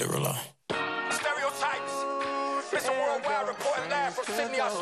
Derulo. Stereotypes. Mr. Worldwide reporting live from Sydney, Australia.